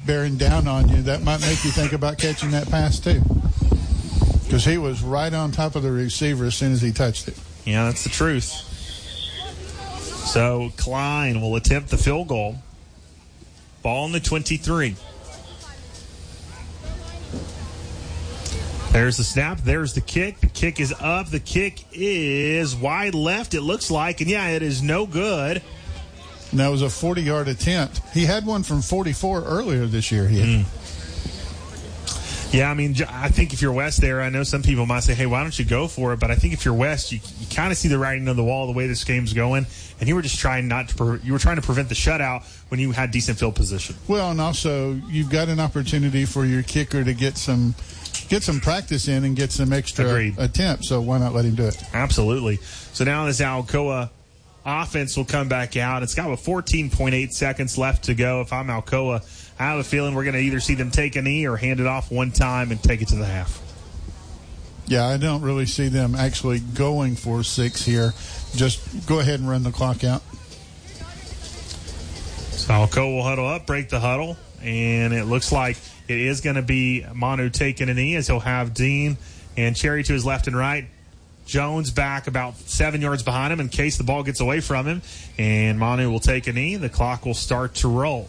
bearing down on you, that might make you think about catching that pass too. Because he was right on top of the receiver as soon as he touched it. Yeah, that's the truth. So Klein will attempt the field goal. Ball on the 23. There's the snap. There's the kick. The kick is up. The kick is wide left, it looks like. And, yeah, it is no good. And that was a 40-yard attempt. He had one from 44 earlier this year. Yeah, I mean, I think if you're West there, I know some people might say, hey, why don't you go for it? But I think if you're West, you kind of see the writing on the wall the way this game's going. And you were just trying you were trying to prevent the shutout when you had decent field position. Well, and also you've got an opportunity for your kicker to get some practice in and get some extra attempts. So why not let him do it? Absolutely. So now this Alcoa offense will come back out. It's got 14.8 seconds left to go. If I'm Alcoa, I have a feeling we're going to either see them take a knee or hand it off one time and take it to the half. Yeah, I don't really see them actually going for 6 here. Just go ahead and run the clock out. So Alcoa will huddle up, break the huddle, and it looks like it is going to be Manu taking a knee as he'll have Dean and Cherry to his left and right. Jones back about 7 yards behind him in case the ball gets away from him. And Manu will take a knee. The clock will start to roll.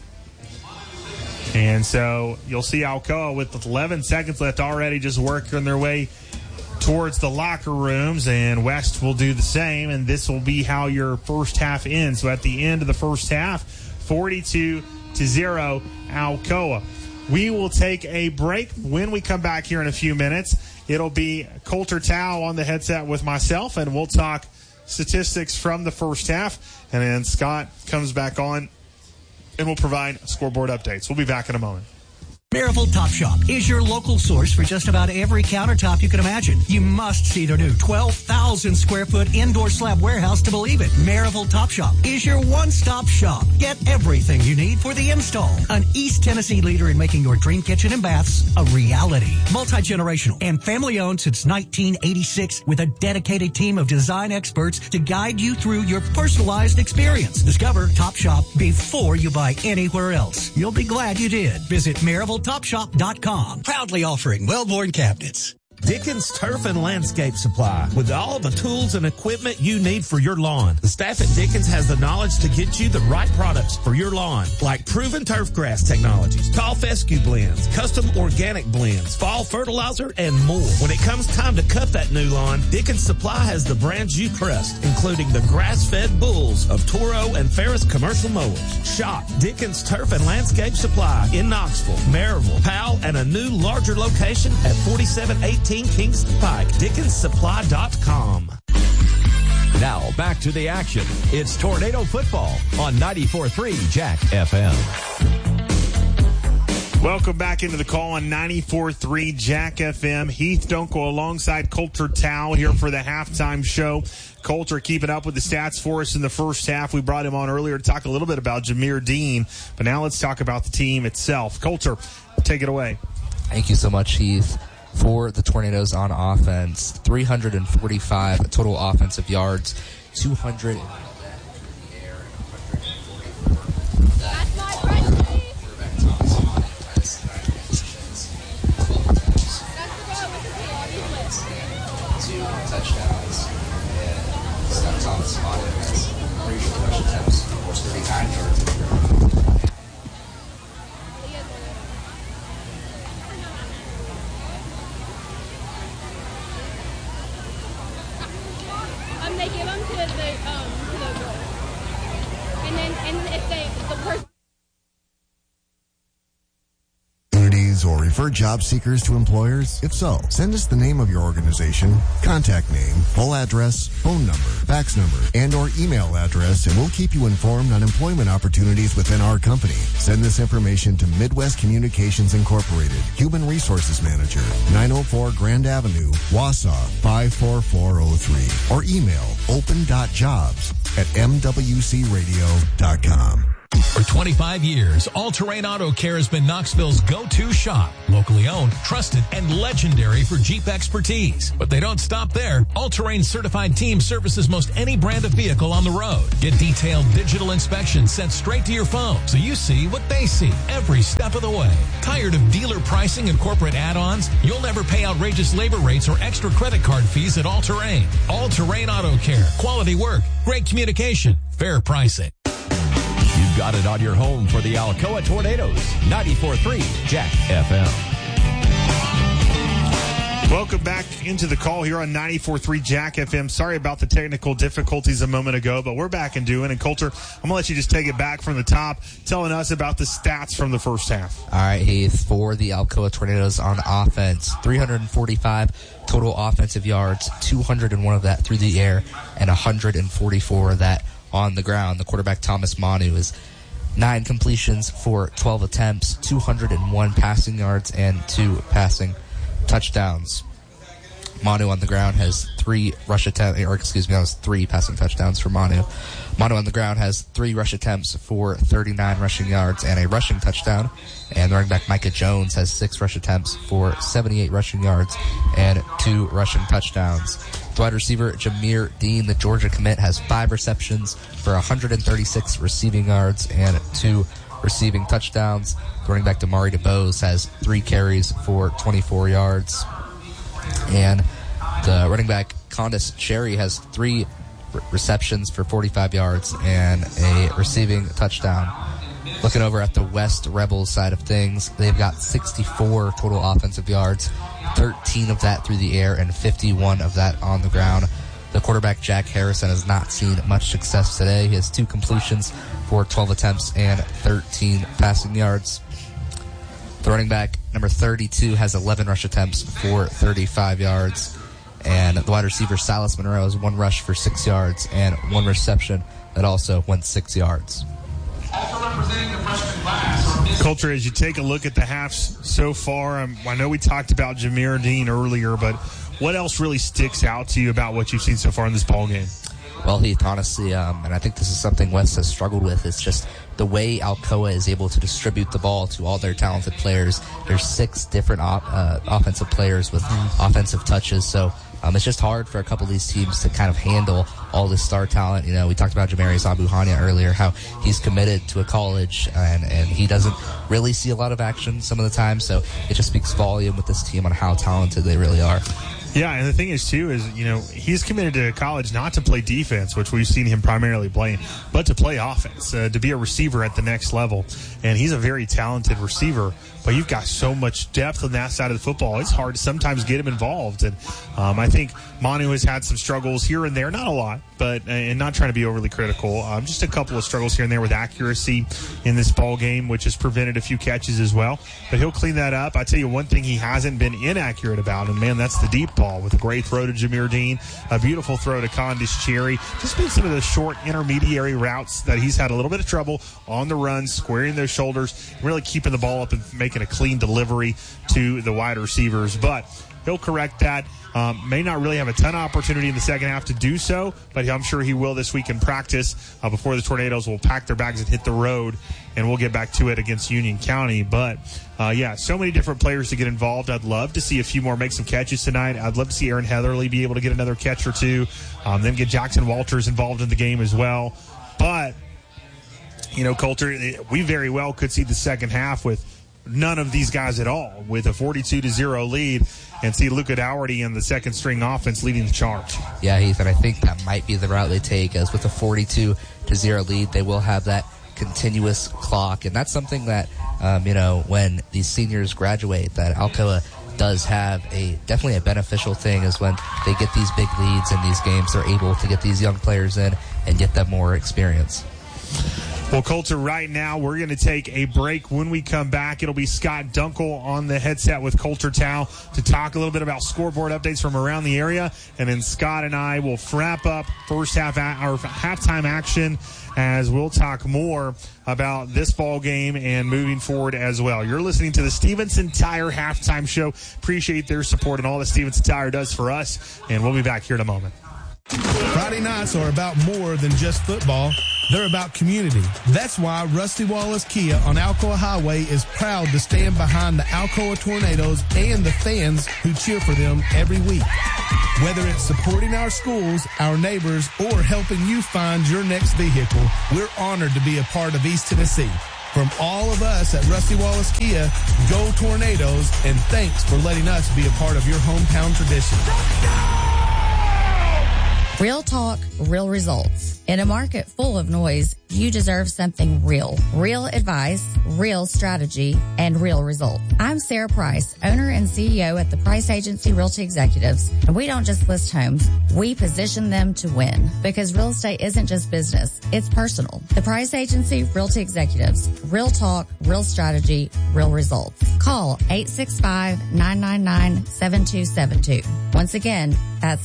And so you'll see Alcoa with 11 seconds left already just working their way towards the locker rooms. And West will do the same. And this will be how your first half ends. So at the end of the first half, 42-0 Alcoa. We will take a break. When we come back here in a few minutes, it'll be Colter Tao on the headset with myself, and we'll talk statistics from the first half. And then Scott comes back on, and we'll provide scoreboard updates. We'll be back in a moment. Maryville Top Shop is your local source for just about every countertop you can imagine. You must see their new 12,000 square foot indoor slab warehouse to believe it. Maryville Top Shop is your one-stop shop. Get everything you need for the install. An East Tennessee leader in making your dream kitchen and baths a reality. Multi-generational and family-owned since 1986 with a dedicated team of design experts to guide you through your personalized experience. Discover Top Shop before you buy anywhere else. You'll be glad you did. Visit MaryvilleTopShop.com. Proudly offering well-worn cabinets. Dickens Turf and Landscape Supply, with all the tools and equipment you need for your lawn. The staff at Dickens has the knowledge to get you the right products for your lawn, like proven turf grass technologies, tall fescue blends, custom organic blends, fall fertilizer, and more. When it comes time to cut that new lawn, Dickens Supply has the brands you trust, including the grass-fed bulls of Toro and Ferris commercial mowers. Shop Dickens Turf and Landscape Supply in Knoxville, Maryville, Powell, and a new larger location at 4718 Kingston Pike. DickensSupply.com. Now back to the action. It's Tornado Football on 94.3 Jack FM. Welcome back into the call on 94.3 Jack FM. Heath Dunkel alongside Colter Tao here for the halftime show. Colter keeping up with the stats for us in the first half. We brought him on earlier to talk a little bit about Jameer Dean, but now let's talk about the team itself. Colter, take it away. Thank you so much, Heath. For the Tornadoes on offense, 345 total offensive yards, 200 in the air, and 140. That's my quarterback Thomas on it has 9 positions, 12 attempts, 2 touchdowns, and Scott Thomas on it has 3 rush attempts, almost 39 yards in the air. They give them to the girl, and if the person. Or refer job seekers to employers? If so, send us the name of your organization, contact name, full address, phone number, fax number, and or email address, and we'll keep you informed on employment opportunities within our company. Send this information to Midwest Communications Incorporated, Human Resources Manager, 904 Grand Avenue, Wausau, 54403, or email open.jobs@mwcradio.com. For 25 years, All Terrain Auto Care has been Knoxville's go-to shop. Locally owned, trusted, and legendary for Jeep expertise. But they don't stop there. All Terrain certified team services most any brand of vehicle on the road. Get detailed digital inspections sent straight to your phone so you see what they see every step of the way. Tired of dealer pricing and corporate add-ons? You'll never pay outrageous labor rates or extra credit card fees at All Terrain. All Terrain Auto Care. Quality work, great communication, fair pricing. You've got it on your home for the Alcoa Tornadoes. 94.3 Jack FM. Welcome back into the call here on 94.3 Jack FM. Sorry about the technical difficulties a moment ago, but we're back and doing. And Coulter, I'm going to let you just take it back from the top, telling us about the stats from the first half. All right, Heath, for the Alcoa Tornadoes on offense, 345 total offensive yards, 201 of that through the air, and 144 of that on the ground. The quarterback, Thomas Manu, is 9 completions for 12 attempts, 201 passing yards, and 2 passing touchdowns. Manu on the ground has 3 passing touchdowns for Manu. Manu on the ground has 3 rush attempts for 39 rushing yards and a rushing touchdown. And the running back Micah Jones has 6 rush attempts for 78 rushing yards and 2 rushing touchdowns. The wide receiver Jameer Dean, the Georgia commit, has 5 receptions for 136 receiving yards and 2 receiving touchdowns. The running back Damari DeBose has 3 carries for 24 yards. And the running back Condis Cherry has 3 receptions for 45 yards and a receiving touchdown. Looking over at the West Rebels side of things, they've got 64 total offensive yards, 13 of that through the air and 51 of that on the ground. The quarterback, Jack Harrison, has not seen much success today. He has 2 completions for 12 attempts and 13 passing yards. The running back, number 32, has 11 rush attempts for 35 yards. And the wide receiver, Silas Monroe, has 1 rush for 6 yards and 1 reception that also went 6 yards. Coulter, as you take a look at the halves so far, I know we talked about Jameer Dean earlier, but what else really sticks out to you about what you've seen so far in this ball game? Well, Heath, honestly, and I think this is something West has struggled with, it's just the way Alcoa is able to distribute the ball to all their talented players. There's 6 different offensive players with offensive touches, so it's just hard for a couple of these teams to kind of handle all this star talent. You know, we talked about Jamarius Abuhania earlier, how he's committed to a college and he doesn't really see a lot of action some of the time, so it just speaks volume with this team on how talented they really are. Yeah, and the thing is, too, is, you know, he's committed to college not to play defense, which we've seen him primarily playing, but to play offense, to be a receiver at the next level. And he's a very talented receiver, but you've got so much depth on that side of the football. It's hard to sometimes get him involved. And I think Manu has had some struggles here and there, not a lot, but and not trying to be overly critical. Just a couple of struggles here and there with accuracy in this ball game, which has prevented a few catches as well. But he'll clean that up. I tell you one thing he hasn't been inaccurate about, and man, that's the deep ball, with a great throw to Jameer Dean, a beautiful throw to Condis Cherry. Just been some of the short intermediary routes that he's had a little bit of trouble on the run, squaring those shoulders, really keeping the ball up and making a clean delivery to the wide receivers. But he'll correct that. May not really have a ton of opportunity in the second half to do so, but I'm sure he will this week in practice before the Tornadoes will pack their bags and hit the road, and we'll get back to it against Union County. But, yeah, so many different players to get involved. I'd love to see a few more make some catches tonight. I'd love to see Aaron Heatherly be able to get another catch or two, then get Jackson Walters involved in the game as well. But, you know, Coulter, we very well could see the second half with none of these guys at all, with a 42-0 lead, and see Luca Dougherty and the second string offense leading the charge. Yeah, Heath, and I think that might be the route they take, as with a 42-0 lead, they will have that continuous clock, and that's something that, you know, when these seniors graduate, that Alcoa does have definitely a beneficial thing, is when they get these big leads in these games, they're able to get these young players in and get them more experience. Well, Coulter, right now we're going to take a break. When we come back, it'll be Scott Dunkel on the headset with Coulter Tao to talk a little bit about scoreboard updates from around the area, and then Scott and I will wrap up first half our halftime action, as we'll talk more about this ball game and moving forward as well. You're listening to the Stevenson Tire Halftime Show. Appreciate their support and all that Stevenson Tire does for us, and we'll be back here in a moment. Friday nights are about more than just football. They're about community. That's why Rusty Wallace Kia on Alcoa Highway is proud to stand behind the Alcoa Tornadoes and the fans who cheer for them every week. Whether it's supporting our schools, our neighbors, or helping you find your next vehicle, we're honored to be a part of East Tennessee. From all of us at Rusty Wallace Kia, go Tornadoes, and thanks for letting us be a part of your hometown tradition. Real talk, real results. In a market full of noise, you deserve something real. Real advice, real strategy, and real results. I'm Sarah Price, owner and CEO at the Price Agency Realty Executives. And we don't just list homes, we position them to win. Because real estate isn't just business, it's personal. The Price Agency Realty Executives. Real talk, real strategy, real results. Call 865-999-7272. Once again, that's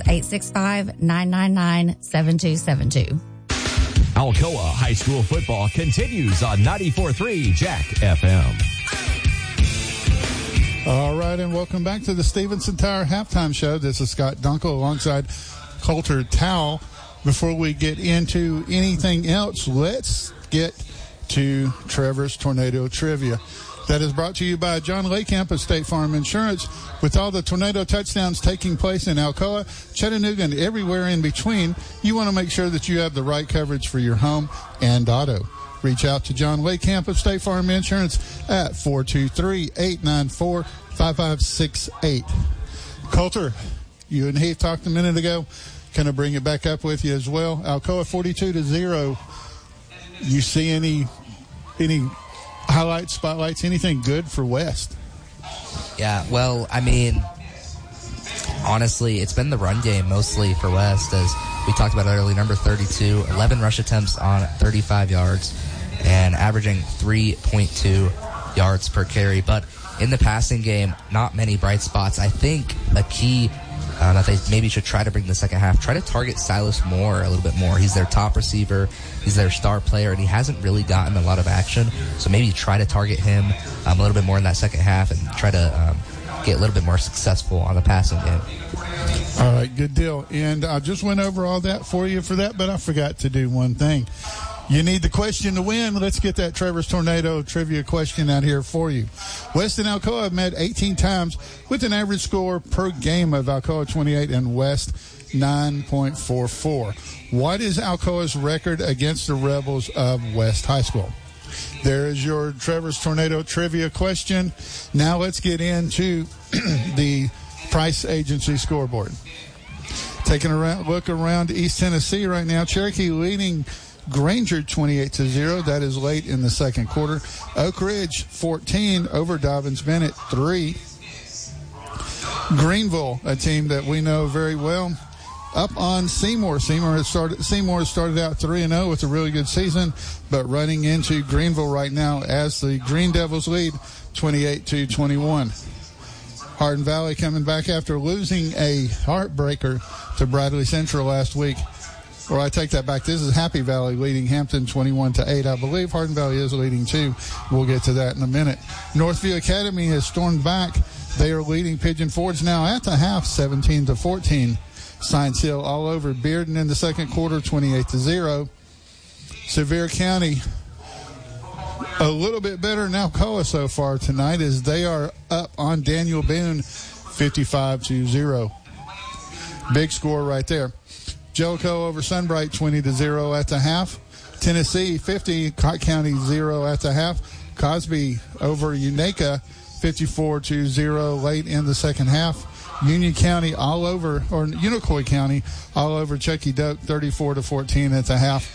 865-999-7272. Alcoa High School football continues on 94.3 Jack FM. All right, and welcome back to the Stevenson Tire Halftime Show. This is Scott Dunkel alongside Coulter Towle. Before we get into anything else, let's get to Trevor's Tornado Trivia. That is brought to you by John Laycamp of State Farm Insurance. With all the tornado touchdowns taking place in Alcoa, Chattanooga, and everywhere in between, you want to make sure that you have the right coverage for your home and auto. Reach out to John Laycamp of State Farm Insurance at 423-894-5568. Coulter, you and Heath talked a minute ago. Can I bring it back up with you as well? Alcoa 42-0. You see any highlights, spotlights, anything good for West? Yeah, well, I mean, honestly, it's been the run game mostly for West, as we talked about earlier. Number 32, 11 rush attempts on 35 yards and averaging 3.2 yards per carry. But in the passing game, not many bright spots. I think a key that they maybe should try to bring in the second half, try to target Silas Moore a little bit more. He's their top receiver. He's their star player, and he hasn't really gotten a lot of action. So maybe try to target him a little bit more in that second half and try to get a little bit more successful on the passing game. All right, good deal. And I just went over all that for you for that, but I forgot to do one thing. You need the question to win. Let's get that Trevor's Tornado Trivia question out here for you. West and Alcoa have met 18 times with an average score per game of Alcoa 28 and West 9.44. What is Alcoa's record against the Rebels of West High School? There is your Trevor's Tornado Trivia question. Now let's get into the Price Agency scoreboard. Taking a look around East Tennessee right now. Cherokee leading Granger 28-0. That is late in the second quarter. Oak Ridge 14 over Dobbins Bennett 3. Greenville, a team that we know very well, up on Seymour. Seymour started out 3-0 with a really good season, but running into Greenville right now as the Green Devils lead 28-21. Hardin Valley coming back after losing a heartbreaker to Bradley Central last week. Or I take that back. This is Happy Valley leading Hampton 21-8. I believe Hardin Valley is leading too. We'll get to that in a minute. Northview Academy has stormed back. They are leading Pigeon Forge now at the half 17-14. Science Hill all over Bearden in the second quarter 28-0. Sevier County a little bit better than Alcoa so far tonight as they are up on Daniel Boone 55-0. Big score right there. Jellicoe over Sunbright 20-0 at the half. Tennessee 50, Cott County 0 at the half. Cosby over Unica 54-0 late in the second half. Union County all over, or Unicoi County all over Chucky Doak 34-14 at the half.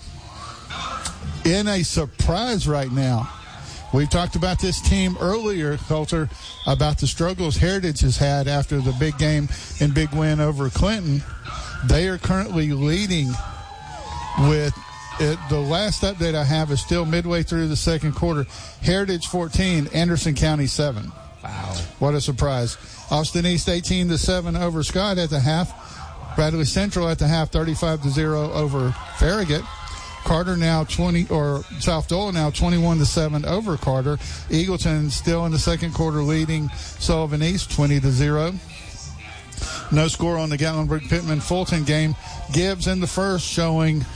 In a surprise right now, we've talked about this team earlier, Coulter, about the struggles Heritage has had after the big game and big win over Clinton. They are currently leading with the last update I have is still midway through the second quarter. Heritage 14, Anderson County 7. Wow. What a surprise. Austin East 18-7 over Scott at the half. Bradley Central at the half 35-0 over Farragut. Carter now South Doyle now 21-7 over Carter. Eagleton still in the second quarter leading Sullivan East 20-0. No score on the Gatlinburg-Pittman-Fulton game. Gibbs in the first showing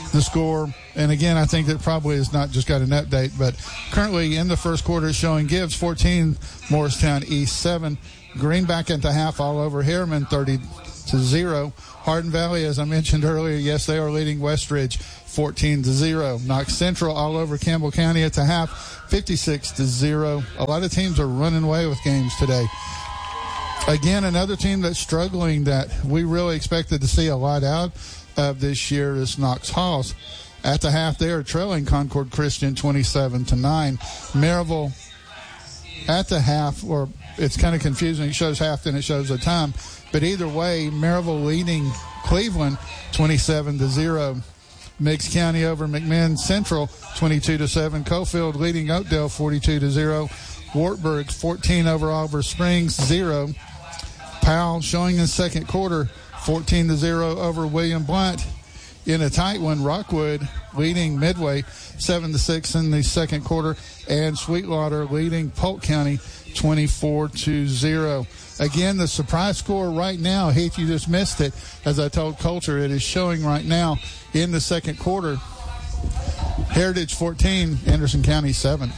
the score. And again, I think that probably is not just got an update, but currently in the first quarter showing Gibbs 14, Morristown East 7. Greenback at the half all over Harriman 30-0. Hardin Valley, as I mentioned earlier, yes, they are leading Westridge 14-0. Knox Central all over Campbell County at the half 56-0. A lot of teams are running away with games today. Again, another team that's struggling that we really expected to see a lot out of this year is Knox Halls. At the half, they are trailing Concord Christian 27-9. Maryville at the half, or it's kind of confusing. It shows half, then it shows the time. But either way, Maryville leading Cleveland 27-0. Meigs County over McMinn Central 22-7. Cofield leading Oakdale 42-0. Wartburg 14 over Oliver Springs 0. Powell showing in the second quarter 14-0 over William Blount. In a tight one, Rockwood leading Midway 7-6 in the second quarter, and Sweetwater leading Polk County 24-0. Again, the surprise score right now, Heath, you just missed it. As I told Coulter, it is showing right now in the second quarter. Heritage 14, Anderson County 7.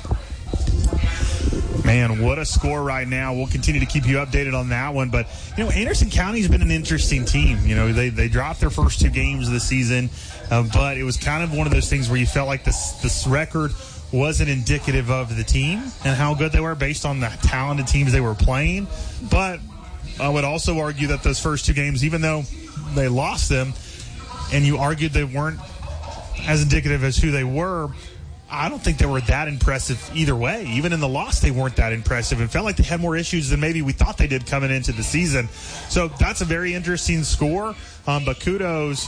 Man, what a score right now. We'll continue to keep you updated on that one. But, Anderson County's been an interesting team. They dropped their first 2 games of the season, but it was kind of one of those things where you felt like this record wasn't indicative of the team and how good they were based on the talented teams they were playing. But I would also argue that those first 2 games, even though they lost them, and you argued they weren't as indicative as who they were, I don't think they were that impressive either way. Even in the loss, they weren't that impressive. It felt like they had more issues than maybe we thought they did coming into the season. So that's a very interesting score. But kudos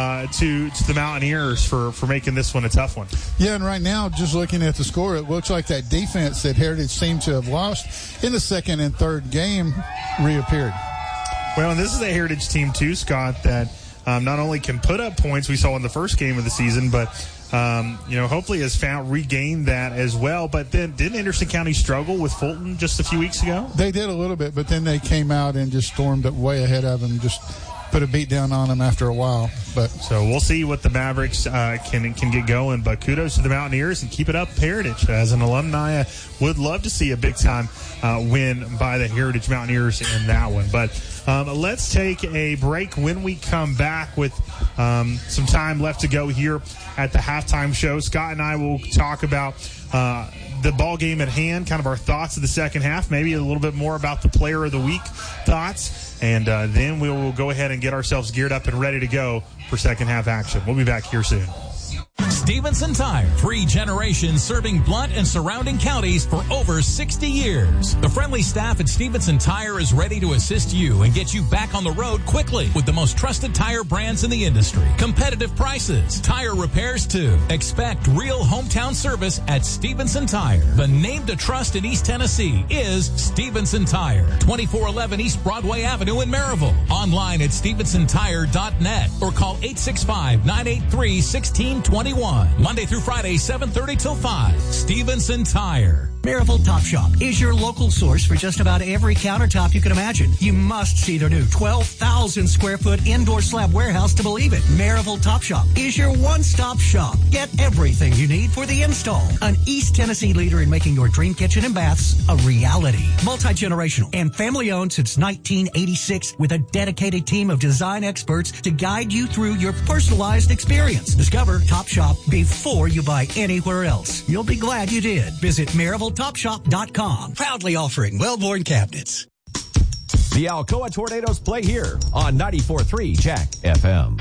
to the Mountaineers for making this one a tough one. Yeah, and right now, just looking at the score, it looks like that defense that Heritage seemed to have lost in the second and third game reappeared. Well, and this is a Heritage team too, Scott, that not only can put up points we saw in the first game of the season, but hopefully has regained that as well. But then didn't Anderson County struggle with Fulton just a few weeks ago? They did a little bit, but then they came out and just stormed it way ahead of them, just put a beat down on them after a while. But so we'll see what the Mavericks can get going. But kudos to the Mountaineers and keep it up, Heritage. As an alumni, I would love to see a big-time win by the Heritage Mountaineers in that one. But let's take a break. When we come back with some time left to go here at the halftime show, Scott and I will talk about the ball game at hand, kind of our thoughts of the second half, maybe a little bit more about the player of the week thoughts, and then we will go ahead and get ourselves geared up and ready to go for second half action. We'll be back here soon. Stevenson Tire, 3 generations serving Blount and surrounding counties for over 60 years. The friendly staff at Stevenson Tire is ready to assist you and get you back on the road quickly with the most trusted tire brands in the industry. Competitive prices, tire repairs too. Expect real hometown service at Stevenson Tire. The name to trust in East Tennessee is Stevenson Tire, 2411 East Broadway Avenue in Maryville. Online at StevensonTire.net or call 865-983-1621. Monday through Friday, 7:30 till 5. Stevenson Tire. Maryville Top Shop is your local source for just about every countertop you can imagine. You must see their new 12,000 square foot indoor slab warehouse to believe it. Maryville Top Shop is your one-stop shop. Get everything you need for the install. An East Tennessee leader in making your dream kitchen and baths a reality. Multi-generational and family-owned since 1986 with a dedicated team of design experts to guide you through your personalized experience. Discover Top Shop before you buy anywhere else. You'll be glad you did. Visit MaryvilleTopShop.com. Proudly offering well-worn cabinets. The Alcoa Tornadoes play here on 94.3 Jack FM.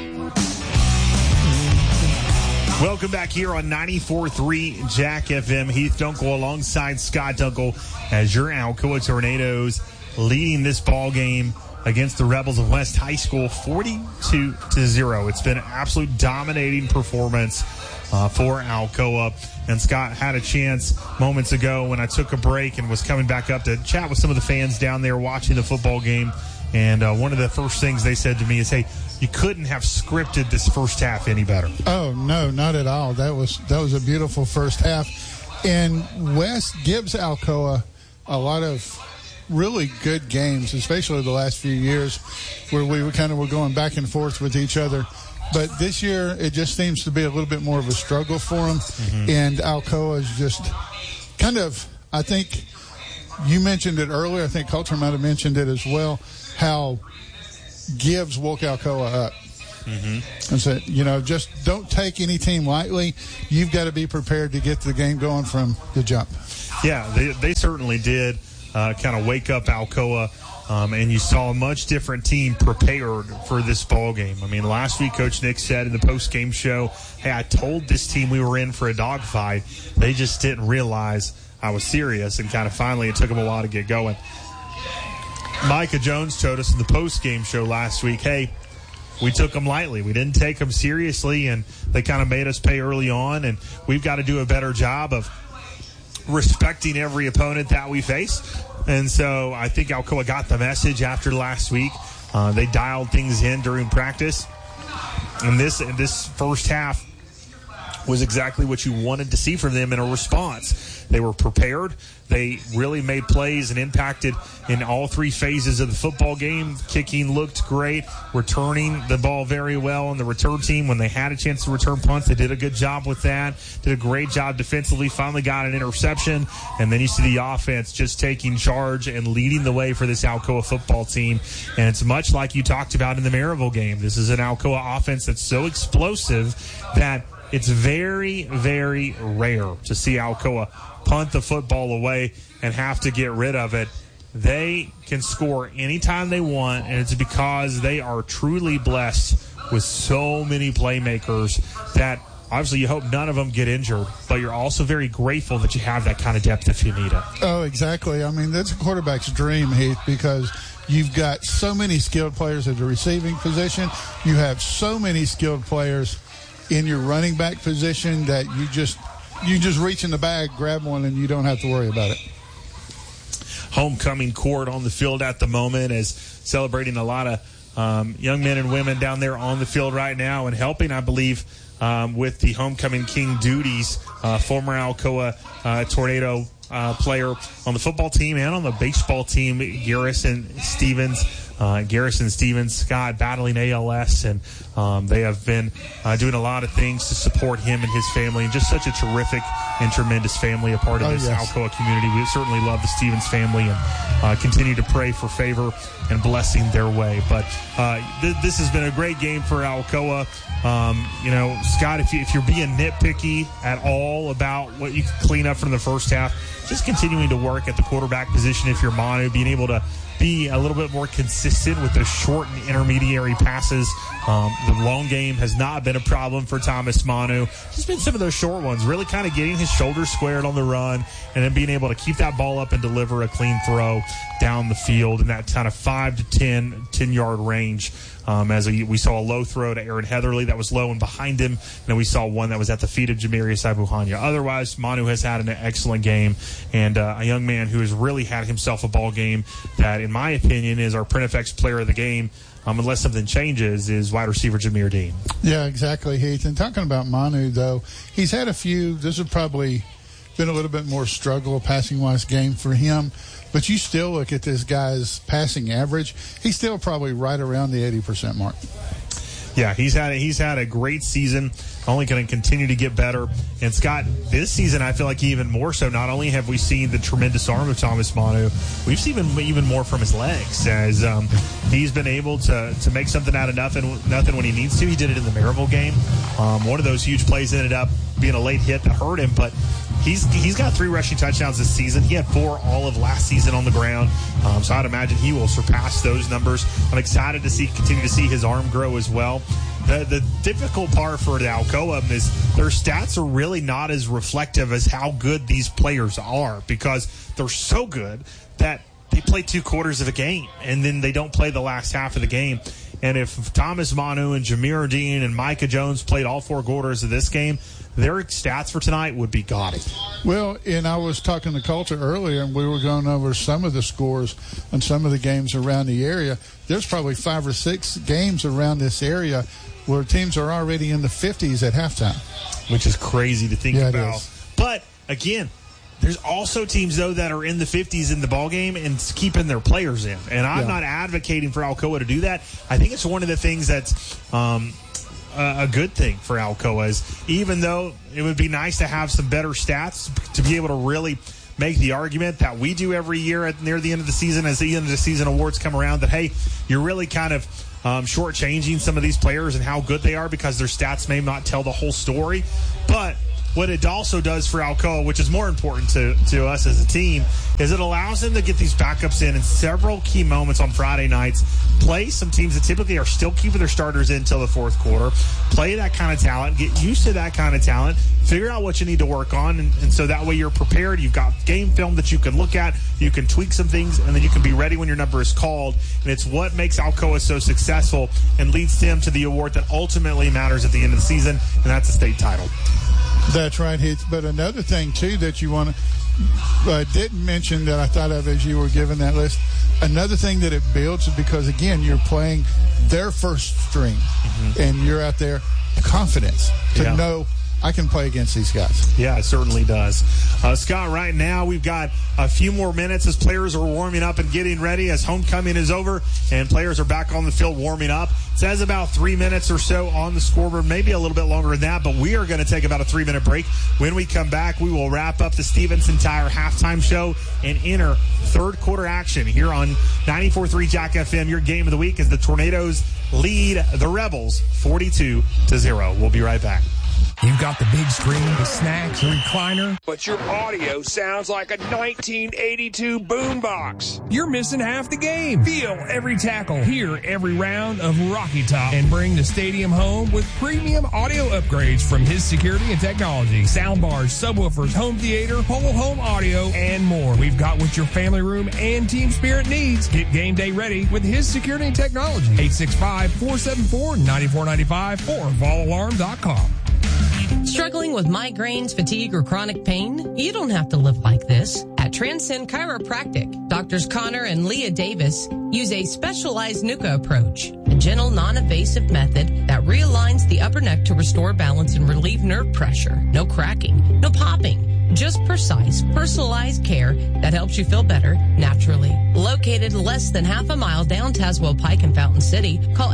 Welcome back here on 94.3 Jack FM. Heath Dunkel alongside Scott Dunkel as your Alcoa Tornadoes leading this ball game against the Rebels of West High School 42-0. It's been an absolute dominating performance for Alcoa. And Scott had a chance moments ago when I took a break and was coming back up to chat with some of the fans down there watching the football game. And one of the first things they said to me is, hey, you couldn't have scripted this first half any better. Oh, no, not at all. That was a beautiful first half. And West gives Alcoa a lot of really good games, especially the last few years where we were going back and forth with each other. But this year, it just seems to be a little bit more of a struggle for them. Mm-hmm. And Alcoa is just kind of, I think you mentioned it earlier. I think Coulter might have mentioned it as well, how Gibbs woke Alcoa up. Mm-hmm. And said, just don't take any team lightly. You've got to be prepared to get the game going from the jump. Yeah, they certainly did kind of wake up Alcoa. And you saw a much different team prepared for this ball game. I mean, last week, Coach Nick said in the post-game show, hey, I told this team we were in for a dogfight. They just didn't realize I was serious, and kind of finally it took them a while to get going. Micah Jones told us in the post-game show last week, hey, we took them lightly. We didn't take them seriously, and they kind of made us pay early on, and we've got to do a better job of respecting every opponent that we face. And so I think Alcoa got the message after last week. They dialed things in during practice. And this first half was exactly what you wanted to see from them in a response. They were prepared. They really made plays and impacted in all three phases of the football game. Kicking looked great. Returning the ball very well on the return team. When they had a chance to return punts, they did a good job with that. Did a great job defensively. Finally got an interception. And then you see the offense just taking charge and leading the way for this Alcoa football team. And it's much like you talked about in the Maryville game. This is an Alcoa offense that's so explosive that it's very, very rare to see Alcoa punt the football away and have to get rid of it. They can score anytime they want, and it's because they are truly blessed with so many playmakers that obviously you hope none of them get injured, but you're also very grateful that you have that kind of depth if you need it. Oh, exactly. I mean, that's a quarterback's dream, Heath, because you've got so many skilled players at the receiving position. You have so many skilled players in your running back position that you just reach in the bag, grab one, and you don't have to worry about it. Homecoming court on the field at the moment is celebrating a lot of young men and women down there on the field right now and helping, I believe, with the Homecoming King duties. Former Alcoa Tornado player on the football team and on the baseball team, Garrison Stevens, Scott, battling ALS, and they have been doing a lot of things to support him and his family, and just such a terrific and tremendous family, a part of this Alcoa community. We certainly love the Stevens family and continue to pray for favor and blessing their way. But this has been a great game for Alcoa. Scott, if you're being nitpicky at all about what you can clean up from the first half, just continuing to work at the quarterback position if you're Manu, being able to be a little bit more consistent with the short and intermediary passes. The long game has not been a problem for Thomas Manu. Just been some of those short ones, really kind of getting his shoulders squared on the run and then being able to keep that ball up and deliver a clean throw down the field in that kind of 5 to 10-yard range. As we saw a low throw to Aaron Heatherly that was low and behind him, and then we saw one that was at the feet of Jamarius Abuhanya. Otherwise, Manu has had an excellent game, and a young man who has really had himself a ball game that, in my opinion, is our Printifex player of the game, unless something changes, is wide receiver Jameer Dean. Yeah, exactly, Heath. And talking about Manu, though, he's had a few. This has probably been a little bit more struggle, passing-wise game for him. But you still look at this guy's passing average, he's still probably right around the 80% mark. Yeah, he's had a great season, only going to continue to get better. And Scott, this season I feel like even more so, not only have we seen the tremendous arm of Thomas Manu, we've seen even more from his legs, as he's been able to make something out of nothing when he needs to. He did it in the Maryville game. One of those huge plays ended up being a late hit that hurt him, but He's got 3 rushing touchdowns this season. He had 4 all of last season on the ground. So I'd imagine he will surpass those numbers. I'm excited to continue to see his arm grow as well. The difficult part for the Alcoa is their stats are really not as reflective as how good these players are, because they're so good that they play 2 quarters of a game and then they don't play the last half of the game. And if Thomas Manu and Jameer Dean and Micah Jones played all 4 quarters of this game, their stats for tonight would be gaudy. Well, and I was talking to Coulter earlier, and we were going over some of the scores on some of the games around the area. There's probably 5 or 6 games around this area where teams are already in the 50s at halftime. Which is crazy to think about. But, again, there's also teams, though, that are in the 50s in the ballgame and keeping their players in. And I'm not advocating for Alcoa to do that. I think it's one of the things that's a good thing for Alcoa. Is even though it would be nice to have some better stats to be able to really make the argument that we do every year near the end of the season, as the end of the season awards come around, that, hey, you're really kind of shortchanging some of these players and how good they are because their stats may not tell the whole story. But what it also does for Alcoa, which is more important to us as a team, is it allows them to get these backups in several key moments on Friday nights, play some teams that typically are still keeping their starters in until the fourth quarter, play that kind of talent, get used to that kind of talent, figure out what you need to work on, and so that way you're prepared. You've got game film that you can look at, you can tweak some things, and then you can be ready when your number is called. And it's what makes Alcoa so successful and leads them to the award that ultimately matters at the end of the season, and that's a state title. That's right, Heath. But another thing, too, that you want to didn't mention that I thought of as you were giving that list, another thing that it builds is because, again, you're playing their first string, and you're out there confidence to know I can play against these guys. Yeah, it certainly does. Scott, right now we've got a few more minutes as players are warming up and getting ready as homecoming is over and players are back on the field warming up. It says about 3 minutes or so on the scoreboard, maybe a little bit longer than that, but we are going to take about a 3-minute break. When we come back, we will wrap up the Stevenson Tire halftime show and enter third quarter action here on 94.3 Jack FM. Your game of the week as the Tornadoes lead the Rebels 42-0. We'll be right back. You've got the big screen, the snacks, the recliner, but your audio sounds like a 1982 boombox. You're missing half the game. Feel every tackle, hear every round of Rocky Top, and bring the stadium home with premium audio upgrades from His Security and Technology. Soundbars, subwoofers, home theater, whole home audio, and more. We've got what your family room and team spirit needs. Get game day ready with His Security and Technology. 865-474-9495 or VolAlarm.com. Struggling with migraines, fatigue, or chronic pain? You don't have to live like this. At Transcend Chiropractic, Doctors Connor and Leah Davis use a specialized NUCA approach, a gentle, non-invasive method that realigns the upper neck to restore balance and relieve nerve pressure. No cracking, no popping. Just precise, personalized care that helps you feel better naturally. Located less than half a mile down Tazewell Pike in Fountain City, call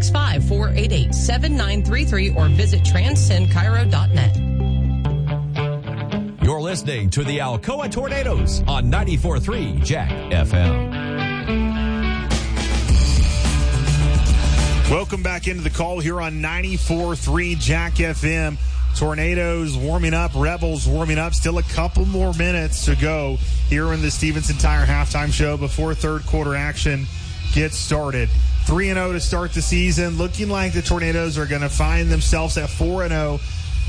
865-488-7933 or visit transcendchiro.net. You're listening to the Alcoa Tornadoes on 94.3 Jack FM. Welcome back into the call here on 94.3 Jack FM. Tornadoes warming up, Rebels warming up. Still a couple more minutes to go here in the Stevenson Tire halftime show before third quarter action gets started. 3-0 to start the season. Looking like the Tornadoes are going to find themselves at 4-0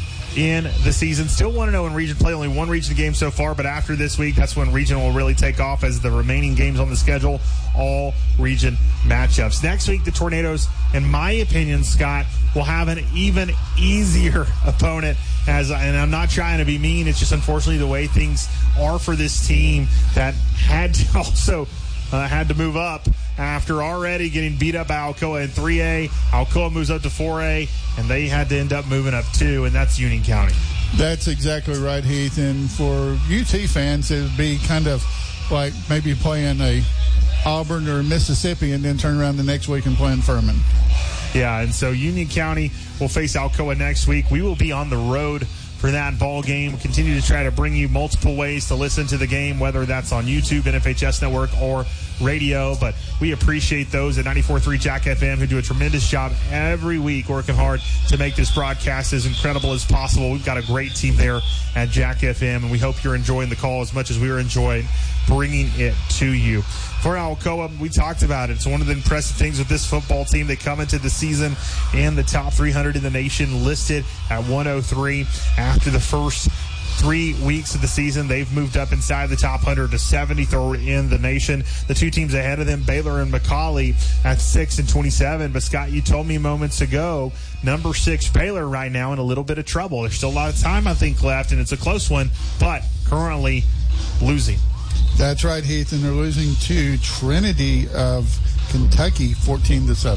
in the season. Still 1-0 in region play. Only one region game so far, but after this week, that's when region will really take off as the remaining games on the schedule, all region matchups. Next week, the Tornadoes, in my opinion, Scott, will have an even easier opponent. And I'm not trying to be mean. It's just unfortunately the way things are for this team that had to also had to move up after already getting beat up by Alcoa in 3A. Alcoa moves up to 4A, and they had to end up moving up 2, and that's Union County. That's exactly right, Heath. And for UT fans, it would be kind of like maybe playing a Auburn or Mississippi and then turn around the next week and playing Furman. Yeah, and so Union County will face Alcoa next week. We will be on the road for that ball game. We'll continue to try to bring you multiple ways to listen to the game, whether that's on YouTube, NFHS Network, or radio. But we appreciate those at 94.3 Jack FM who do a tremendous job every week working hard to make this broadcast as incredible as possible. We've got a great team there at Jack FM, and we hope you're enjoying the call as much as we are enjoying bringing it to you. For Alcoa, we talked about it. It's one of the impressive things with this football team. They come into the season in the top 300 in the nation, listed at 103. After the first 3 weeks of the season, they've moved up inside the top 100 to 73rd in the nation. The two teams ahead of them, Baylor and McCallie, at 6 and 27. But, Scott, you told me moments ago, number 6 Baylor right now in a little bit of trouble. There's still a lot of time, I think, left, and it's a close one, but currently losing. That's right, Heath, and they're losing to Trinity of Kentucky 14-7.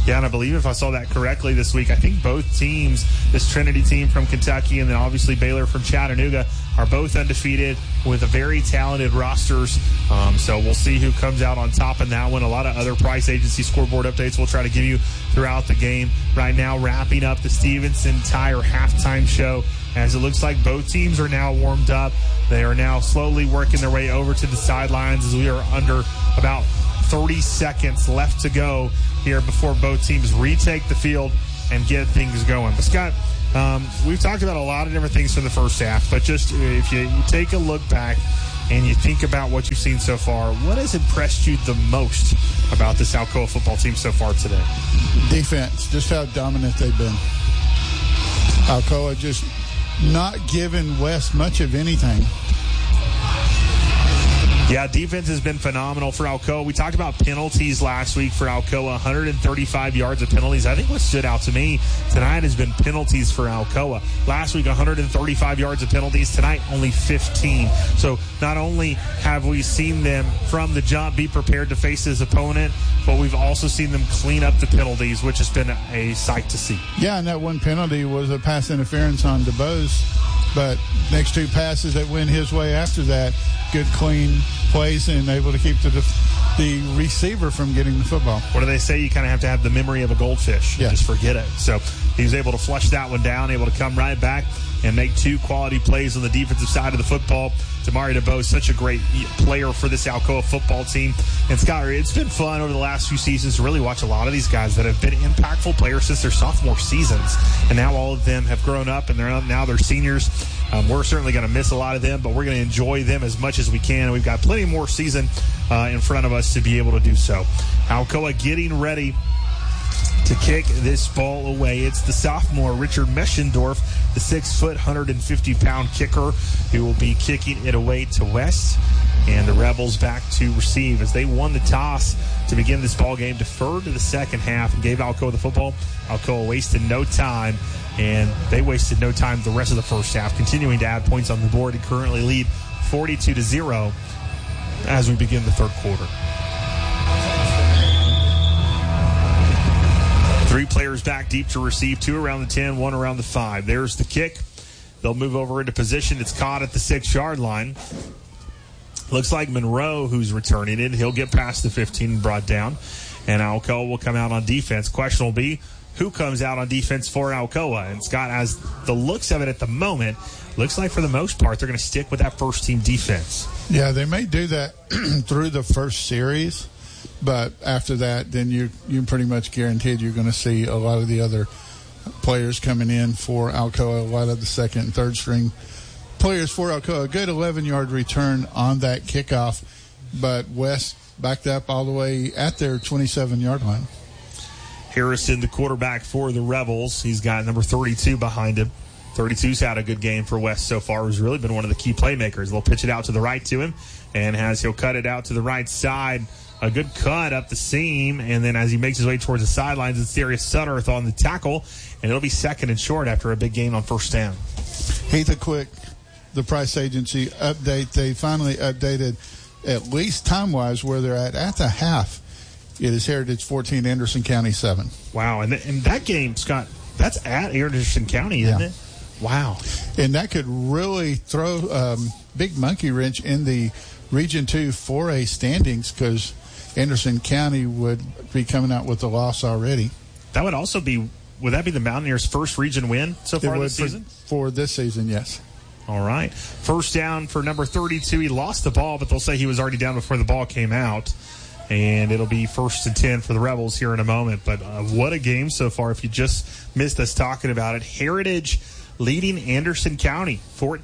Yeah, and I believe if I saw that correctly this week, I think both teams, this Trinity team from Kentucky and then obviously Baylor from Chattanooga, are both undefeated with a very talented rosters. So we'll see who comes out on top in that one. A lot of other Price Agency scoreboard updates we'll try to give you throughout the game. Right now, wrapping up the Stevenson Tire halftime show, as it looks like both teams are now warmed up. They are now slowly working their way over to the sidelines as we are under about 30 seconds left to go here before both teams retake the field and get things going. But Scott, we've talked about a lot of different things from the first half, but just if you take a look back and you think about what you've seen so far, what has impressed you the most about this Alcoa football team so far today? Defense, just how dominant they've been. Alcoa just not giving West much of anything. Yeah, defense has been phenomenal for Alcoa. We talked about penalties last week for Alcoa, 135 yards of penalties. I think what stood out to me tonight has been penalties for Alcoa. Last week, 135 yards of penalties. Tonight, only 15. So not only have we seen them from the jump be prepared to face his opponent, but we've also seen them clean up the penalties, which has been a sight to see. Yeah, and that one penalty was a pass interference on DeBose. But next two passes that went his way after that, good clean plays and able to keep the receiver from getting the football. What do they say? You kind of have to have the memory of a goldfish. Yeah. Just forget it. So he was able to flush that one down, able to come right back and make two quality plays on the defensive side of the football. Damari DeBose, such a great player for this Alcoa football team. And Scott, it's been fun over the last few seasons to really watch a lot of these guys that have been impactful players since their sophomore seasons. And now all of them have grown up and they're seniors. We're certainly going to miss a lot of them, but we're going to enjoy them as much as we can. And we've got plenty more season in front of us to be able to do so. Alcoa getting ready to kick this ball away. It's the sophomore Richard Meschendorf, the 6-foot, 150-pound kicker, who will be kicking it away to West. And the Rebels back to receive as they won the toss to begin this ball game, deferred to the second half and gave Alcoa the football. Alcoa wasted no time, and they wasted no time the rest of the first half, continuing to add points on the board and currently lead 42-0 as we begin the third quarter. 3 players back deep to receive, 2 around the 10, 1 around the 5. There's the kick. They'll move over into position. It's caught at the 6-yard line. Looks like Monroe, who's returning it, he'll get past the 15 and brought down. And Alcoa will come out on defense. Question will be, who comes out on defense for Alcoa? And Scott, as the looks of it at the moment, looks like for the most part they're going to stick with that first-team defense. Yeah, they may do that through the first series. But after that, then you're pretty much guaranteed you're going to see a lot of the other players coming in for Alcoa, a lot of the second and third string players for Alcoa. A good 11-yard return on that kickoff, but West backed up all the way at their 27-yard line. Harrison, the quarterback for the Rebels, he's got number 32 behind him. 32's had a good game for West so far. He's really been one of the key playmakers. They'll pitch it out to the right to him, and he'll cut it out to the right side. A good cut up the seam, and then as he makes his way towards the sidelines, it's Darius Sutterth on the tackle, and it'll be second and short after a big gain on first down. Heath, a quick, the Price Agency update. They finally updated, at least time-wise, where they're at the half. It is Heritage 14, Anderson County 7. Wow, and that game, Scott, that's at Anderson County, isn't it? Wow. And that could really throw big monkey wrench in the Region 2 4A standings because Anderson County would be coming out with a loss already. That would also be, would that be the Mountaineers' first region win so far this season? For this season, yes. All right. First down for number 32. He lost the ball, but they'll say he was already down before the ball came out. And it'll be 1st and 10 for the Rebels here in a moment. But what a game so far. If you just missed us talking about it, Heritage leading Anderson County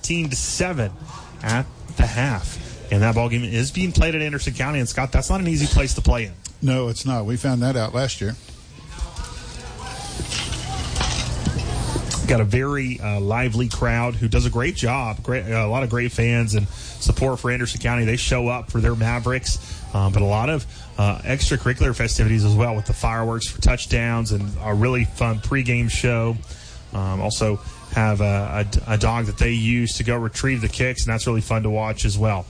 14-7 at the half. And that ball game is being played at Anderson County. And, Scott, that's not an easy place to play in. No, it's not. We found that out last year. Got a very lively crowd who does a great job. A lot of great fans and support for Anderson County. They show up for their Mavericks. But a lot of extracurricular festivities as well with the fireworks for touchdowns and a really fun pregame show. Also have a dog that they use to go retrieve the kicks, and that's really fun to watch as well.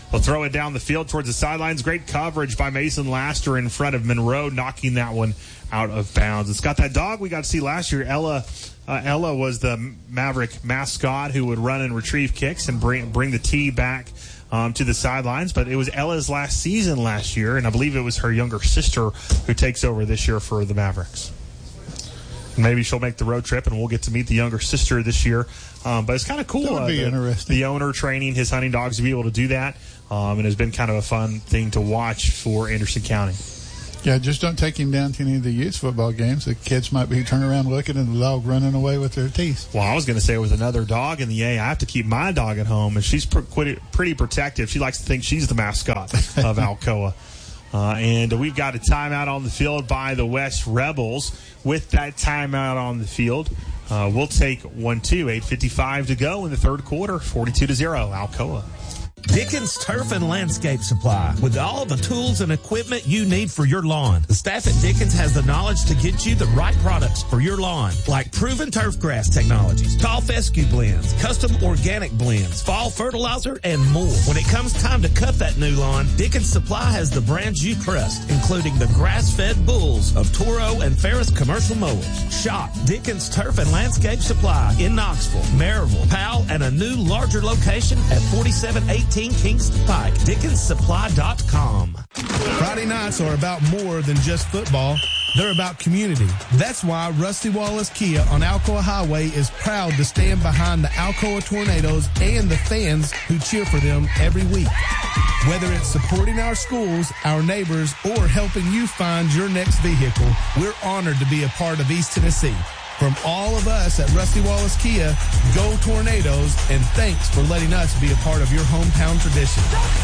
They'll throw it down the field towards the sidelines. Great coverage by Mason Laster in front of Monroe, knocking that one out of bounds. It's got that dog we got to see last year. Ella was the Maverick mascot who would run and retrieve kicks and bring the tee back to the sidelines. But it was Ella's last season last year, and I believe it was her younger sister who takes over this year for the Mavericks. Maybe she'll make the road trip, and we'll get to meet the younger sister this year. But it's kind of cool. That would be interesting. The owner training his hunting dogs to be able to do that, and has been kind of a fun thing to watch for Anderson County. Yeah, just don't take him down to any of the youth football games. The kids might be turning around looking and the dog running away with their teeth. Well, I was going to say with another dog in the A, I have to keep my dog at home, and she's pretty protective. She likes to think she's the mascot of Alcoa. And we've got a timeout on the field by the West Rebels. With that timeout on the field, we'll take 1-2, 8:55 to go in the third quarter, 42-0, Alcoa. Dickens Turf and Landscape Supply. With all the tools and equipment you need for your lawn, the staff at Dickens has the knowledge to get you the right products for your lawn, like proven turf grass technologies, tall fescue blends, custom organic blends, fall fertilizer, and more. When it comes time to cut that new lawn, Dickens Supply has the brands you trust, including the grass-fed bulls of Toro and Ferris commercial mowers. Shop Dickens Turf and Landscape Supply in Knoxville, Maryville, Powell, and a new larger location at 4718 Kingston Pike. DickensSupply.com. Friday nights are about more than just football. They're about community. That's why Rusty Wallace Kia on Alcoa Highway is proud to stand behind the Alcoa Tornadoes and the fans who cheer for them every week. Whether it's supporting our schools, our neighbors, or helping you find your next vehicle, we're honored to be a part of East Tennessee. From all of us at Rusty Wallace Kia, go Tornadoes, and thanks for letting us be a part of your hometown tradition.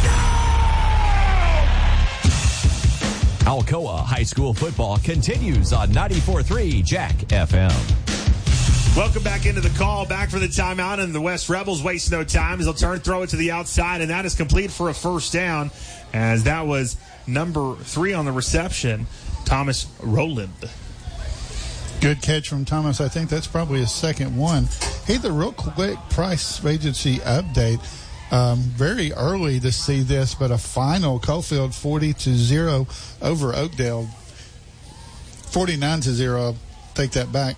Alcoa High School football continues on 94.3 Jack FM. Welcome back into the call, back for the timeout, and the West Rebels waste no time as they'll throw it to the outside, and that is complete for a first down, as that was number 3 on the reception, Thomas Rowland. Good catch from Thomas. I think that's probably his second one. Hey, the real quick price agency update. Very early to see this, but a final Coalfield 40-0 over Oakdale. 49-0. I'll take that back.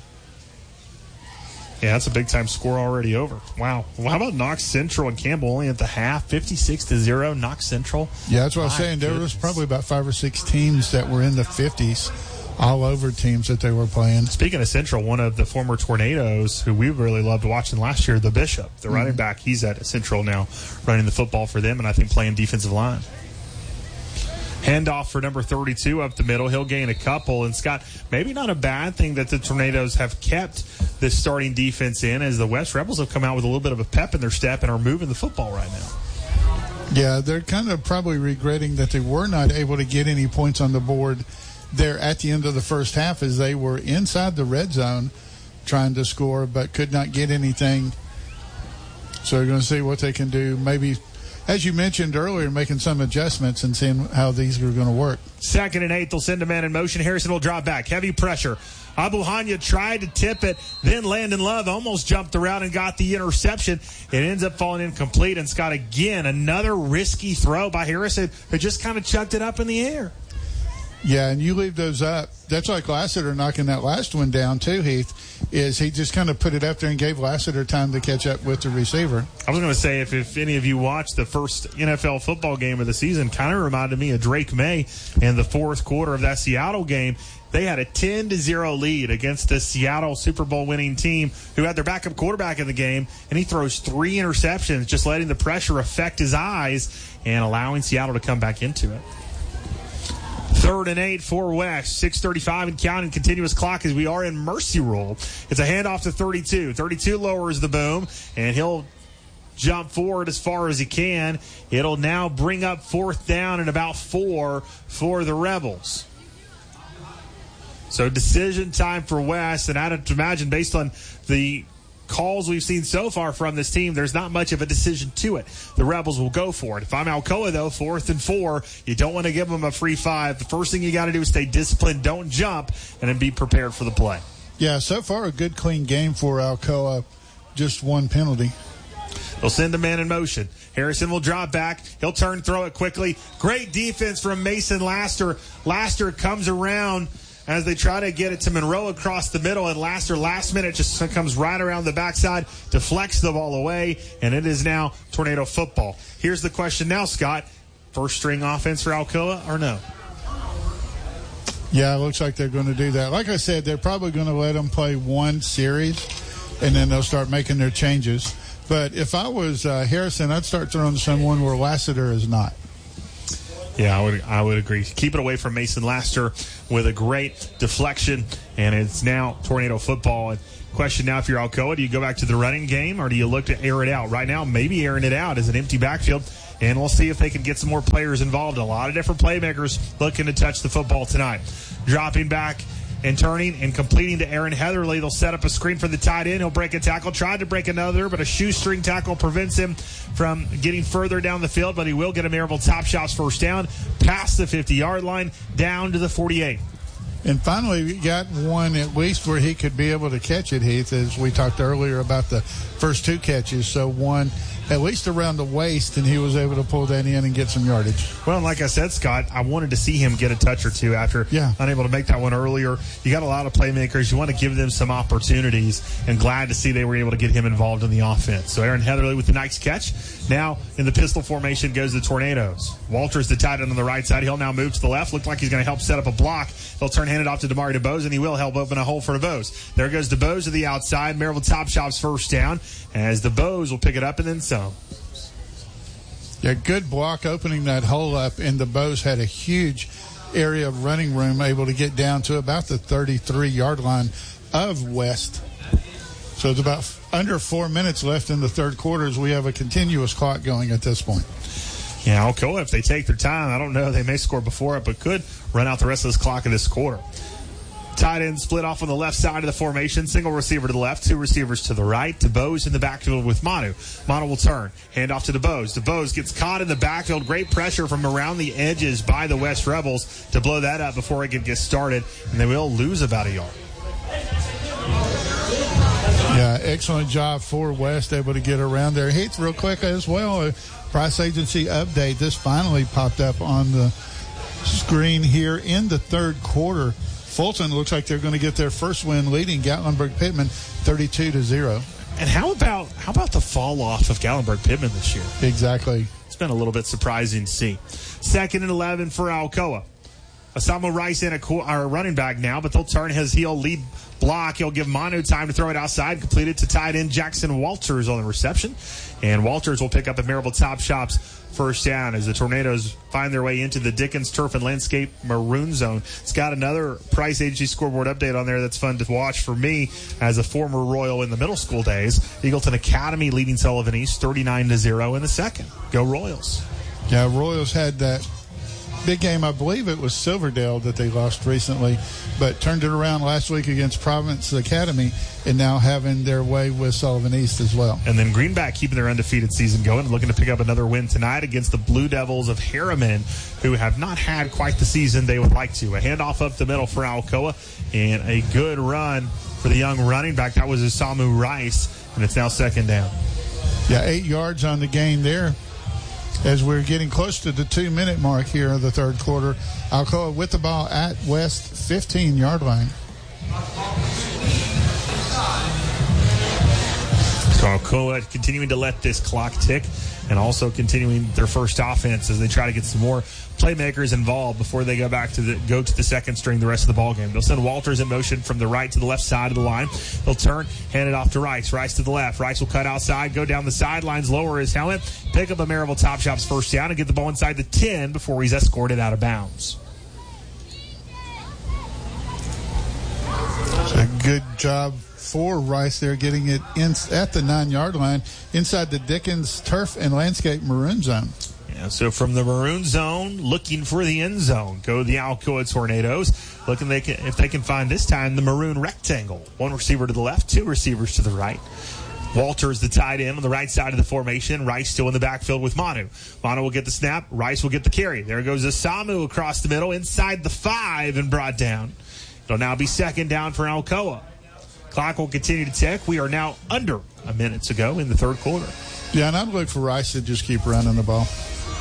Yeah, that's a big-time score already over. Wow. Well, how about Knox Central and Campbell only at the half? 56-0, Knox Central. Yeah, that's what I was saying. There was probably about 5 or 6 teams that were in the 50s. All over teams that they were playing. Speaking of Central, one of the former Tornadoes who we really loved watching last year, the Bishop, the running back, he's at Central now running the football for them and I think playing defensive line. Handoff for number 32 up the middle. He'll gain a couple. And, Scott, maybe not a bad thing that the Tornadoes have kept this starting defense in, as the West Rebels have come out with a little bit of a pep in their step and are moving the football right now. Yeah, they're kind of probably regretting that they were not able to get any points on the board there at the end of the first half, as they were inside the red zone trying to score but could not get anything. So they're going to see what they can do. Maybe, as you mentioned earlier, making some adjustments and seeing how these are going to work. 2nd and 8, they'll send a man in motion. Harrison will drop back. Heavy pressure. Abu Hanya tried to tip it. Then Landon Love almost jumped around and got the interception. It ends up falling incomplete. And, Scott, again, another risky throw by Harrison, who just kind of chucked it up in the air. Yeah, and you leave those up. That's like Lassiter knocking that last one down too, Heath, is he just kind of put it up there and gave Lassiter time to catch up with the receiver. I was going to say, if any of you watched the first NFL football game of the season, kind of reminded me of Drake May in the fourth quarter of that Seattle game. They had a 10-0 lead against the Seattle Super Bowl winning team who had their backup quarterback in the game, and he throws 3 interceptions, just letting the pressure affect his eyes and allowing Seattle to come back into it. 3rd and 8 for West. 6:35 and counting. Continuous clock as we are in mercy rule. It's a handoff to 32. 32 lowers the boom, and he'll jump forward as far as he can. It'll now bring up 4th down and about 4 for the Rebels. So decision time for West, and I'd imagine based on the calls we've seen so far from this team, there's not much of a decision to it. The Rebels will go for it. If I'm Alcoa, though, 4th and 4, you don't want to give them a free 5. The first thing you got to do is stay disciplined, don't jump, and then be prepared for the play. Yeah, so far a good, clean game for Alcoa. Just one penalty. They'll send the man in motion. Harrison will drop back. He'll turn, throw it quickly. Great defense from Mason Laster. Laster comes around as they try to get it to Monroe across the middle, and Laster last minute just comes right around the backside, deflects the ball away, and it is now Tornado football. Here's the question now, Scott. First string offense for Alcoa or no? Yeah, it looks like they're going to do that. Like I said, they're probably going to let them play one series, and then they'll start making their changes. But if I was Harrison, I'd start throwing someone where Lassiter is not. Yeah, I would agree. Keep it away from Mason Laster with a great deflection, and it's now Tornado football. And question now, if you're Alcoa, do you go back to the running game or do you look to air it out? Right now, maybe airing it out as an empty backfield, and we'll see if they can get some more players involved. A lot of different playmakers looking to touch the football tonight. Dropping back and turning and completing to Aaron Heatherly. They'll set up a screen for the tight end. He'll break a tackle. Tried to break another, but a shoestring tackle prevents him from getting further down the field, but he will get a Maryville Top Shots first down past the 50-yard line down to the 48. And finally, we got one at least where he could be able to catch it, Heath, as we talked earlier about the first two catches. So one at least around the waist, and he was able to pull that in and get some yardage. Well, like I said, Scott, I wanted to see him get a touch or two after unable to make that one earlier. You got a lot of playmakers. You want to give them some opportunities, and glad to see they were able to get him involved in the offense. So Aaron Heatherly with the nice catch. Now in the pistol formation goes the Tornadoes. Walters, the tight end on the right side. He'll now move to the left. Looked like he's going to help set up a block. They'll turn, hand it off to Damari DeBose, and he will help open a hole for DeBose. There goes DeBose to the outside. Maryville Top Shops first down as DeBose will pick it up and then some. Yeah, good block opening that hole up, and DeBose had a huge area of running room, able to get down to about the 33-yard line of West. So it's about under 4 minutes left in the third quarter as we have a continuous clock going at this point. Yeah, Alcoa, if they take their time, I don't know, they may score before it, but could run out the rest of this clock of this quarter. Tight end split off on the left side of the formation. Single receiver to the left, two receivers to the right. DeBose in the backfield with Manu. Manu will turn. Hand off to DeBose. DeBose gets caught in the backfield. Great pressure from around the edges by the West Rebels to blow that up before it can get started, and they will lose about a yard. Yeah, excellent job for West, able to get around there. Heath, real quick as well, a price agency update. This finally popped up on the screen here in the third quarter. Fulton looks like they're going to get their first win, leading Gatlinburg-Pittman 32-0. And how about the fall off of Gatlinburg-Pittman this year? Exactly. It's been a little bit surprising to see. 2nd and 11 for Alcoa. Asamo Rice in a running back now, but they'll turn his heel lead block. He'll give Manu time to throw it outside. Completed to tight end Jackson Walters on the reception. And Walters will pick up a Maryville Top Shops first down as the Tornadoes find their way into the Dickens Turf and Landscape Maroon Zone. It's got another price agency scoreboard update on there that's fun to watch for me as a former Royal in the middle school days. Eagleton Academy leading Sullivan East 39-0 in the second. Go Royals. Yeah, Royals had that big game. I believe it was Silverdale that they lost recently, but turned it around last week against Providence Academy and now having their way with Sullivan East as well. And then Greenback keeping their undefeated season going, looking to pick up another win tonight against the Blue Devils of Harriman, who have not had quite the season they would like to. A handoff up the middle for Alcoa and a good run for the young running back. That was Isamu Rice, and it's now second down. Yeah, 8 yards on the gain there. As we're getting close to the 2-minute mark here of the third quarter, Alcoa with the ball at West 15-yard line. So Alcoa continuing to let this clock tick and also continuing their first offense as they try to get some more playmakers involved before they go to the second string the rest of the ball game. They'll send Walters in motion from the right to the left side of the line. They'll turn, hand it off to Rice. Rice to the left. Rice will cut outside, go down the sidelines, lower his helmet, pick up a Maryville Top Shops first down, and get the ball inside the 10 before he's escorted out of bounds. It's a good job for Rice there, getting it in at the 9-yard line inside the Dickens Turf and Landscape Maroon Zone. Yeah, so from the Maroon Zone, looking for the end zone, go the Alcoa Tornadoes. Looking if they can find this time the Maroon Rectangle. One receiver to the left, two receivers to the right. Walters, the tight end on the right side of the formation. Rice still in the backfield with Manu. Manu will get the snap. Rice will get the carry. There goes Isamu across the middle, inside the 5 and brought down. It'll now be second down for Alcoa. Clock will continue to tick. We are now under a minute to go in the third quarter. Yeah, and I'd look for Rice to just keep running the ball.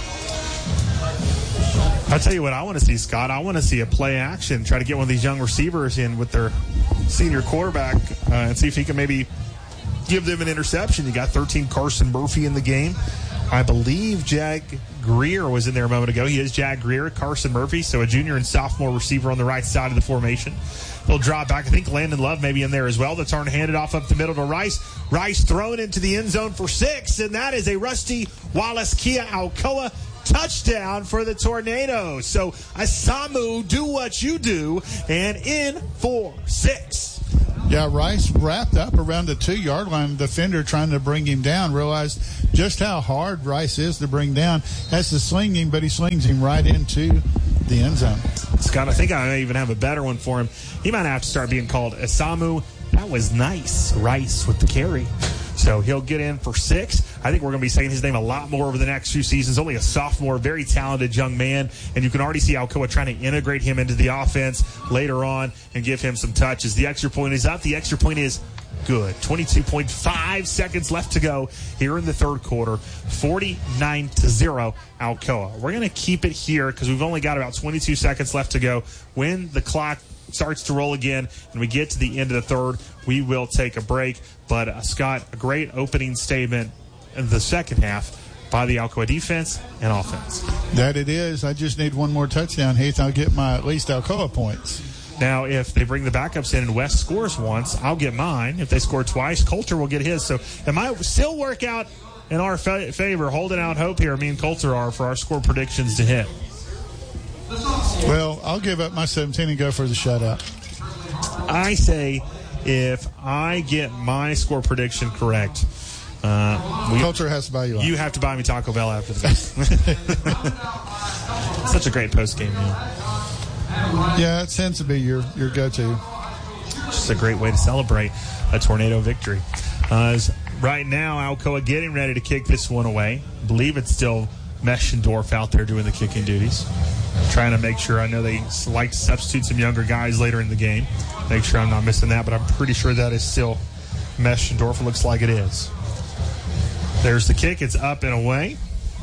I'll tell you what I want to see, Scott. I want to see a play action, try to get one of these young receivers in with their senior quarterback and see if he can maybe give them an interception. You got 13 Carson Murphy in the game. I believe Jag Greer was in there a moment ago. He is Jag Greer, Carson Murphy, so a junior and sophomore receiver on the right side of the formation. They'll drop back. I think Landon Love may be in there as well. They'll turn and hand it off up the middle to Rice. Rice thrown into the end zone for 6, and that is a Rusty Wallace Kia Alcoa touchdown for the Tornadoes. So Asamu, do what you do, and in for 6. Yeah, Rice wrapped up around the 2-yard line. Defender trying to bring him down realized just how hard Rice is to bring down. Has to sling him, but he slings him right into the end zone. Scott, I think I may even have a better one for him. He might have to start being called Asamu. That was nice. Rice with the carry. So he'll get in for 6. I think we're going to be saying his name a lot more over the next few seasons. Only a sophomore, very talented young man. And you can already see Alcoa trying to integrate him into the offense later on and give him some touches. The extra point is up. The extra point is good. 22.5 seconds left to go here in the third quarter. 49-0 Alcoa. We're going to keep it here because we've only got about 22 seconds left to go. When the clock starts to roll again and we get to the end of the third, we will take a break. But Scott, a great opening statement in the second half by the Alcoa defense and offense. That it is. I just need one more touchdown, Heath. I'll get my at least Alcoa points. Now, if they bring the backups in and West scores once, I'll get mine. If they score twice, Coulter will get his. So it might still work out in our favor. Holding out hope here, me and Coulter are, for our score predictions to hit. Well, I'll give up my 17 and go for the shutout. I say if I get my score prediction correct, Coulter has to buy you out. You have to buy me Taco Bell after this. Such a great post-game meal. Yeah, it tends to be your go-to. Just a great way to celebrate a Tornado victory. Right now, Alcoa getting ready to kick this one away. I believe it's still Meschendorf out there doing the kicking duties. Trying to make sure. I know they like to substitute some younger guys later in the game. Make sure I'm not missing that, but I'm pretty sure that is still Meschendorf. It looks like it is. There's the kick. It's up and away.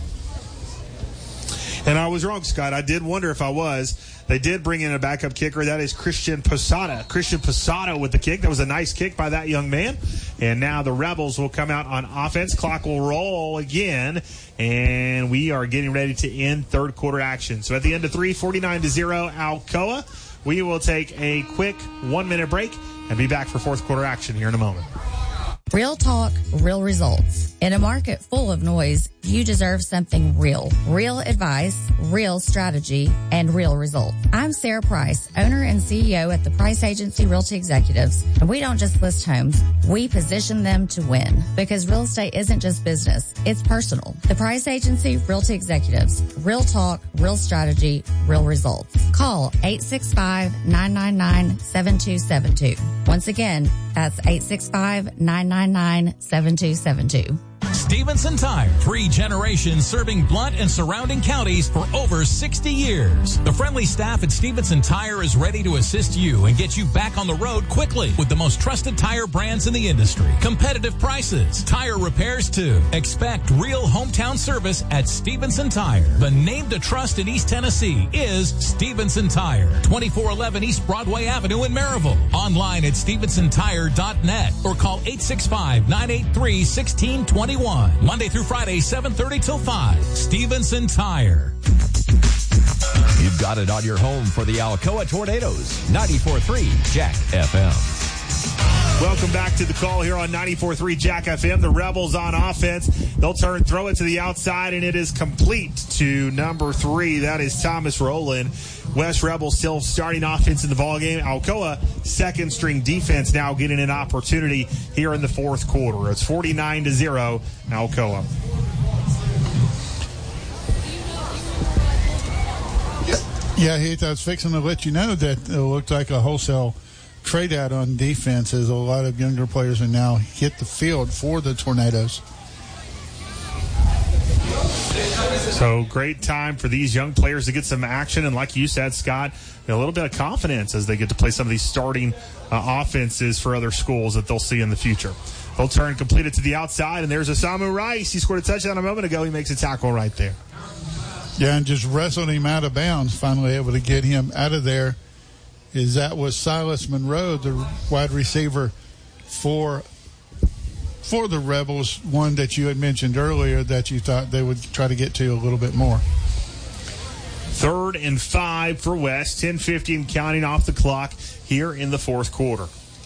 And I was wrong, Scott. I did wonder if I was. They did bring in a backup kicker. That is Christian Posada. Christian Posada with the kick. That was a nice kick by that young man. And now the Rebels will come out on offense. Clock will roll again. And we are getting ready to end third quarter action. So at the end of 3, 49-0 Alcoa. We will take a quick 1-minute break and be back for fourth quarter action here in a moment. Real talk, real results. In a market full of noise, you deserve something real. Real advice, real strategy, and real results. I'm Sarah Price, owner and CEO at the Price Agency Realty Executives. And we don't just list homes, we position them to win. Because real estate isn't just business, it's personal. The Price Agency Realty Executives. Real talk, real strategy, real results. Call 865-999-7272. Once again, that's 865-999-7272. Stevenson Tire, 3 generations serving Blount and surrounding counties for over 60 years. The friendly staff at Stevenson Tire is ready to assist you and get you back on the road quickly with the most trusted tire brands in the industry. Competitive prices, tire repairs too. Expect real hometown service at Stevenson Tire. The name to trust in East Tennessee is Stevenson Tire, 2411 East Broadway Avenue in Maryville. Online at StevensonTire.net or call 865-983-1621. Monday through Friday, 7:30 till 5. Stevenson Tire. You've got it on your home for the Alcoa Tornadoes. 94.3 Jack FM. Welcome back to the call here on 94.3 Jack FM. The Rebels on offense. They'll throw it to the outside, and it is complete to number 3. That is Thomas Rowland. West Rebels still starting offense in the ballgame. Alcoa, second string defense, now getting an opportunity here in the fourth quarter. It's 49-0 Alcoa. Yeah, Heath, I was fixing to let you know that it looked like a wholesale trade out on defense as a lot of younger players have now hit the field for the Tornadoes. So great time for these young players to get some action. And like you said, Scott, a little bit of confidence as they get to play some of these starting offenses for other schools that they'll see in the future. He'll turn, complete it to the outside, and there's Osamu Rice. He scored a touchdown a moment ago. He makes a tackle right there. Yeah, and just wrestled him out of bounds, finally able to get him out of there. That was Silas Monroe, the wide receiver for the Rebels, one that you had mentioned earlier that you thought they would try to get to a little bit more. 3rd and 5 for West, 10:50 and counting off the clock here in the fourth quarter.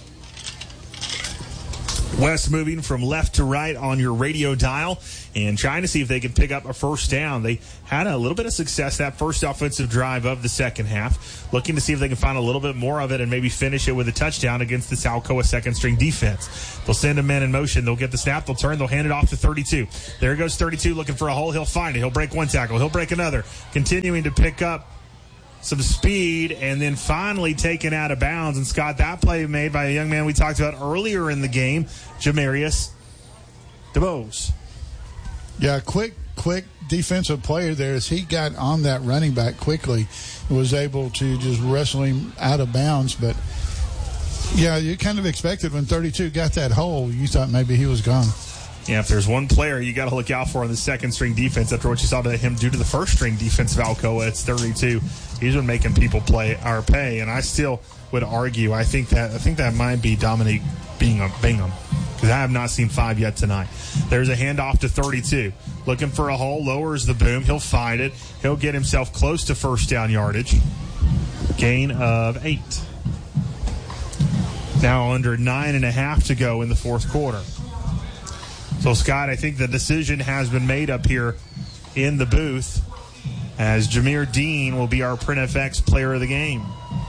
West moving from left to right on your radio dial and trying to see if they can pick up a first down. They had a little bit of success that first offensive drive of the second half, looking to see if they can find a little bit more of it and maybe finish it with a touchdown against this Alcoa second-string defense. They'll send a man in motion. They'll get the snap. They'll turn. They'll hand it off to 32. There goes 32 looking for a hole. He'll find it. He'll break one tackle. He'll break another, continuing to pick up some speed, and then finally taken out of bounds. And, Scott, that play made by a young man we talked about earlier in the game, Jamarius DeBose. Yeah, quick defensive player there as he got on that running back quickly, was able to just wrestle him out of bounds. But, yeah, you kind of expected when 32 got that hole, you thought maybe he was gone. Yeah, if there's one player you got to look out for on the second-string defense after what you saw to him do to the first-string defense of Alcoa, it's 32. He's been making people pay, and I still would argue. I think that might be Dominique Bingham, because I have not seen 5 yet tonight. There's a handoff to 32, looking for a hole, lowers the boom. He'll find it. He'll get himself close to first down yardage. Gain of 8. Now under 9.5 to go in the fourth quarter. So, Scott, I think the decision has been made up here in the booth as Jameer Dean will be our Print FX player of the game.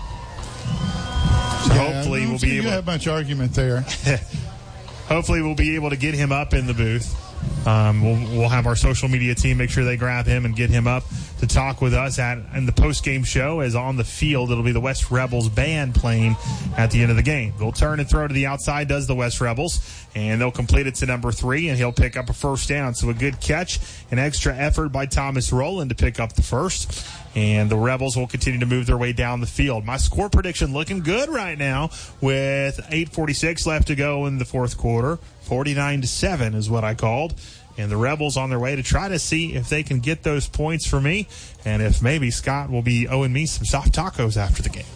So hopefully we'll be able to have much argument there. Hopefully we'll be able to get him up in the booth. We'll have our social media team make sure they grab him and get him up to talk with us in the post-game show. As on the field, it'll be the West Rebels band playing at the end of the game. They'll turn and throw to the outside, does the West Rebels, and they'll complete it to number 3, and he'll pick up a first down. So a good catch, an extra effort by Thomas Rowland to pick up the first, and the Rebels will continue to move their way down the field. My score prediction looking good right now with 8:46 left to go in the fourth quarter. 49-7 is what I called. And the Rebels on their way to try to see if they can get those points for me, and if maybe Scott will be owing me some soft tacos after the game.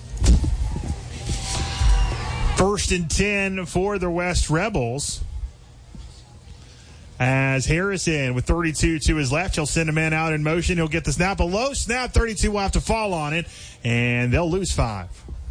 1st and 10 for the West Rebels. As Harrison with 32 to his left, he'll send a man out in motion. He'll get the snap. A low snap. 32 will have to fall on it, and they'll lose 5.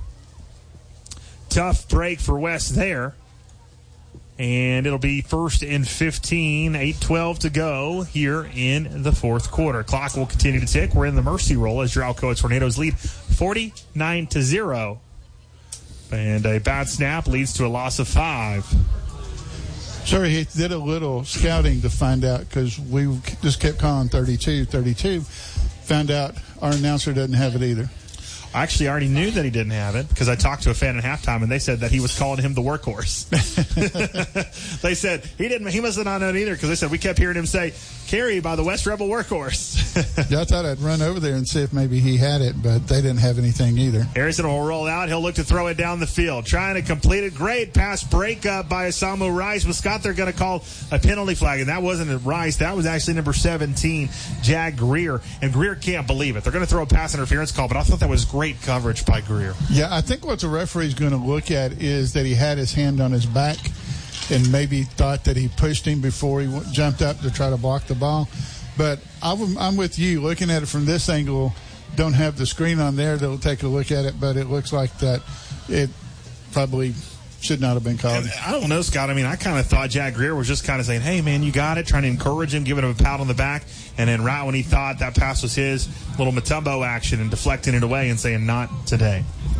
Tough break for West there. And it'll be 1st and 15, 8:12 to go here in the fourth quarter. Clock will continue to tick. We're in the mercy roll as your Alcoa Tornadoes lead 49-0. And a bad snap leads to a loss of 5. Sure, he did a little scouting to find out, because we just kept calling 32. Found out our announcer doesn't have it either. I actually already knew that he didn't have it because I talked to a fan at halftime, and they said that he was calling him the workhorse. They said he must have not known either, because they said we kept hearing him say, "Carry by the West Rebel workhorse." Yeah, I thought I'd run over there and see if maybe he had it, but they didn't have anything either. Harrison will roll out. He'll look to throw it down the field. Trying to complete it. Great pass breakup by Osamu Rice. But Scott, they're going to call a penalty flag, and that wasn't Rice. That was actually number 17, Jack Greer. And Greer can't believe it. They're going to throw a pass interference call, but I thought that was great coverage by Greer. Yeah, I think what the referee's going to look at is that he had his hand on his back and maybe thought that he pushed him before he jumped up to try to block the ball. But I'm with you. Looking at it from this angle, don't have the screen on there. They'll take a look at it, but it looks like that it probably should not have been called. I don't know, Scott. I mean, I kind of thought Jack Greer was just kind of saying, "Hey, man, you got it," trying to encourage him, giving him a pat on the back. And then right when he thought that pass was his, little Mutombo action and deflecting it away and saying, "Not today."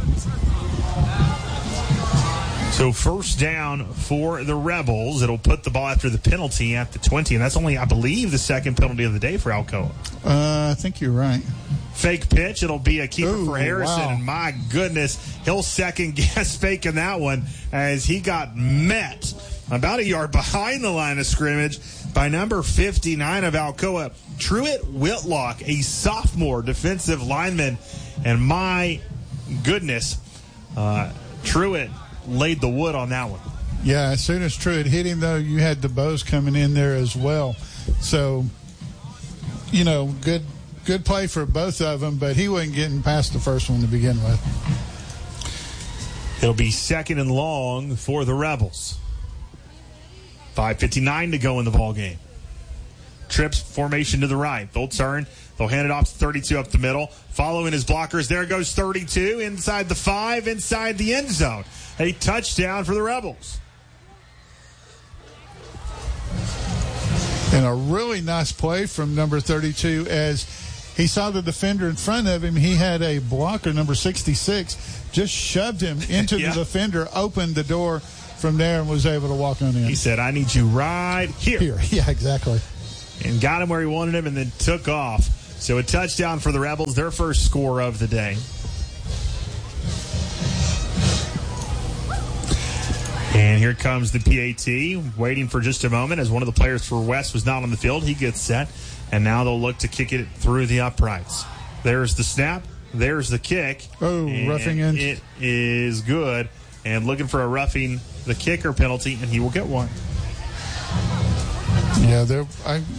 So first down for the Rebels. It'll put the ball after the penalty at the 20. And that's only, I believe, the second penalty of the day for Alcoa. I think you're right. Fake pitch. It'll be a keeper for Harrison. Wow. And my goodness, he'll second guess faking that one as he got met about a yard behind the line of scrimmage by number 59 of Alcoa, Truett Whitlock, a sophomore defensive lineman. And my goodness, Truett laid the wood on that one. Yeah, as soon as Truitt hit him, though, you had DeBose coming in there as well. So, good play for both of them, but he wasn't getting past the first one to begin with. It'll be 2nd and long for the Rebels. 5:59 to go in the ball game. Trips formation to the right. They'll turn. They'll hand it off to 32 up the middle. Following his blockers, there goes 32 inside the 5, inside the end zone. A touchdown for the Rebels. And a really nice play from number 32 as he saw the defender in front of him. He had a blocker, number 66, just shoved him into the defender, opened the door from there, and was able to walk on in. He said, I need you right here. Yeah, exactly. And got him where he wanted him and then took off. So a touchdown for the Rebels, their first score of the day. And here comes the PAT, waiting for just a moment as one of the players for West was not on the field. He gets set, and now they'll look to kick it through the uprights. There's the snap. There's the kick. Oh, roughing in. It is good. And looking for a roughing the kicker penalty, and he will get one. Yeah,